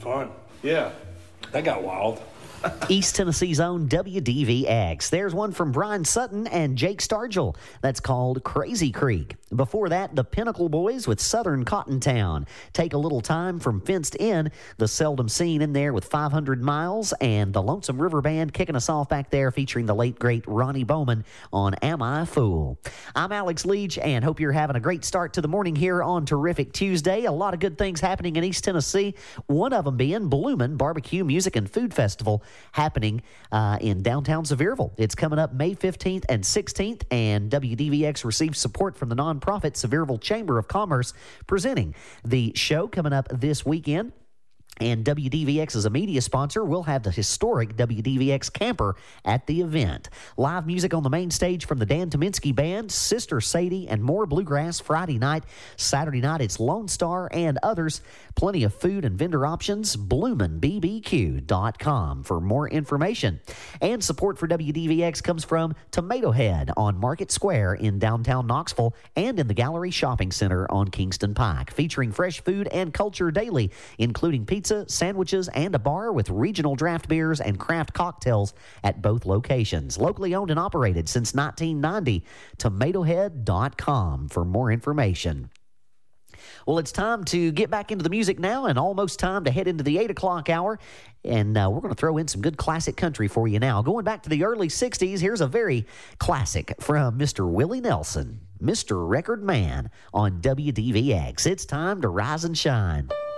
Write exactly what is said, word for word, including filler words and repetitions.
Fun. Yeah. That got wild. East Tennessee's own W D V X. There's one from Brian Sutton and Jake Stargell. That's called Crazy Creek. Before that, the Pinnacle Boys with Southern Cottontown. Take a Little Time from Fenced In, the Seldom Seen in there with five hundred miles, and the Lonesome River Band kicking us off back there featuring the late, great Ronnie Bowman on Am I a Fool? I'm Alex Leach, and hope you're having a great start to the morning here on Terrific Tuesday. A lot of good things happening in East Tennessee, one of them being Bloomin' Barbecue Music and Food Festival happening uh, in downtown Sevierville. It's coming up May fifteenth and sixteenth, and W D V X receives support from the nonprofit Sevierville Chamber of Commerce presenting the show coming up this weekend. And W D V X as a media sponsor will have the historic W D V X camper at the event. Live music on the main stage from the Dan Tominski Band, Sister Sadie, and more bluegrass Friday night. Saturday night, it's Lone Star and others. Plenty of food and vendor options. bloomin b b q dot com for more information. And support for W D V X comes from Tomato Head on Market Square in downtown Knoxville and in the Gallery Shopping Center on Kingston Pike, featuring fresh food and culture daily, including pizza, sandwiches, and a bar with regional draft beers and craft cocktails at both locations. Locally owned and operated since nineteen ninety. tomato head dot com for more information. Well, it's time to get back into the music now, and almost time to head into the eight o'clock hour. And uh, we're going to throw in some good classic country for you now. Going back to the early sixties, here's a very classic from Mister Willie Nelson, Mister Record Man on W D V X. It's time to rise and shine.